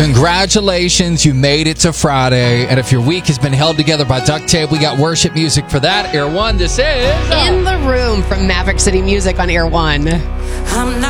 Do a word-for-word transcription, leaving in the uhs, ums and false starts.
Congratulations, you made it to Friday. And if your week has been held together by duct tape, we got worship music for that. Air One, this is... In the Room from Maverick City Music on Air One. I'm not